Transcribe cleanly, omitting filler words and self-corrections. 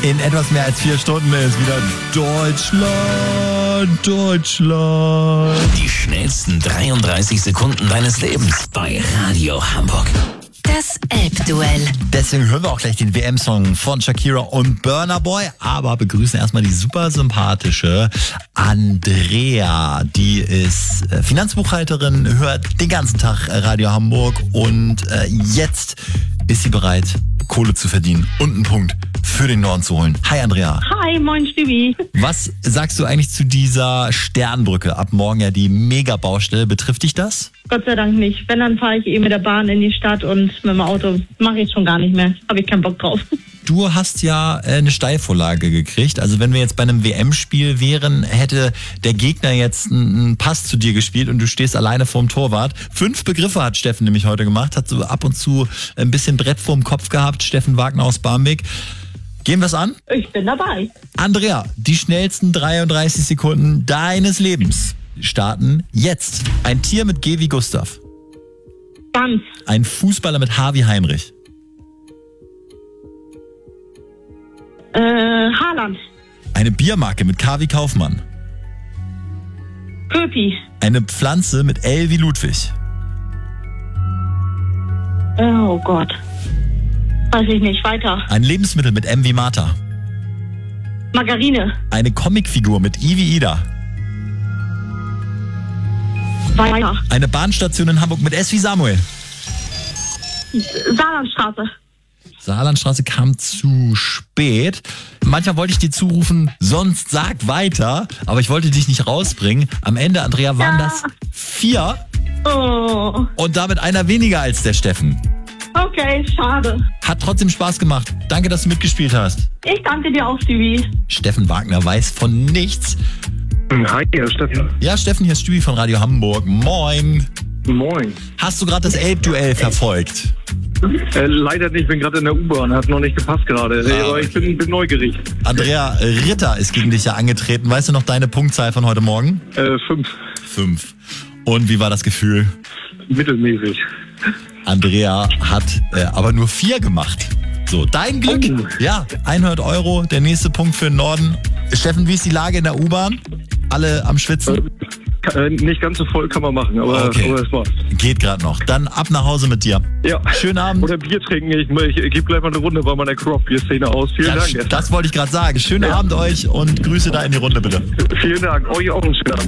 In etwas mehr als 4 Stunden ist wieder Deutschland. Die schnellsten 33 Sekunden deines Lebens bei Radio Hamburg. Das Elbduell. Deswegen hören wir auch gleich den WM-Song von Shakira und Burna Boy. Aber begrüßen erstmal die super sympathische Andrea. Die ist Finanzbuchhalterin, hört den ganzen Tag Radio Hamburg und jetzt ist sie bereit, Kohle zu verdienen und einen Punkt für den Norden zu holen. Hi Andrea. Hi, moin Stübi. Was sagst du eigentlich zu dieser Sternbrücke? Ab morgen ja die Megabaustelle. Betrifft dich das? Gott sei Dank nicht. Wenn, dann fahre ich mit der Bahn in die Stadt und mit dem Auto mache ich schon gar nicht mehr. Habe ich keinen Bock drauf. Du hast ja eine Steilvorlage gekriegt. Also wenn wir jetzt bei einem WM-Spiel wären, hätte der Gegner jetzt einen Pass zu dir gespielt und du stehst alleine vorm Torwart. 5 Begriffe hat Steffen nämlich heute gemacht. Hat so ab und zu ein bisschen Brett vorm Kopf gehabt. Steffen Wagner aus Barmbek. Gehen wir es an? Ich bin dabei. Andrea, die schnellsten 33 Sekunden deines Lebens starten jetzt. Ein Tier mit G wie Gustav. Ganz. Ein Fußballer mit H wie Heinrich. Haaland. Eine Biermarke mit K wie Kaufmann. Köpi. Eine Pflanze mit L wie Ludwig. Oh Gott. Weiß ich nicht. Weiter. Ein Lebensmittel mit M wie Martha. Margarine. Eine Comicfigur mit I wie Ida. Weiter. Eine Bahnstation in Hamburg mit S wie Samuel. Saarlandstraße. Saarlandstraße kam zu spät. Manchmal wollte ich dir zurufen, sonst sag weiter. Aber ich wollte dich nicht rausbringen. Am Ende, Andrea, waren das 4. Oh. Und damit einer weniger als der Steffen. Okay, schade. Hat trotzdem Spaß gemacht. Danke, dass du mitgespielt hast. Ich danke dir auch, Stübi. Steffen Wagner weiß von nichts. Hi, hier ist Steffen. Ja, Steffen, hier ist Stübi von Radio Hamburg. Moin. Moin. Hast du gerade das Elbduell verfolgt? Leider nicht, bin gerade in der U-Bahn, hat noch nicht gepasst gerade. Aber ich bin neugierig. Andrea Ritter ist gegen dich ja angetreten. Weißt du noch deine Punktzahl von heute Morgen? 5. 5. Und wie war das Gefühl? Mittelmäßig. Andrea hat aber nur 4 gemacht. So, dein Glück. Oh. Ja, 100 €, der nächste Punkt für den Norden. Steffen, wie ist die Lage in der U-Bahn? Alle am Schwitzen? Nicht ganz so voll kann man machen, aber es war's. Geht gerade noch. Dann ab nach Hause mit dir. Ja. Schönen Abend. Oder Bier trinken. Ich gebe gleich mal eine Runde bei meiner Craft-Bier-Szene aus. Vielen Dank. Das wollte ich gerade sagen. Schönen Abend euch und Grüße da in die Runde, bitte. Vielen Dank. Euch auch einen schönen Abend.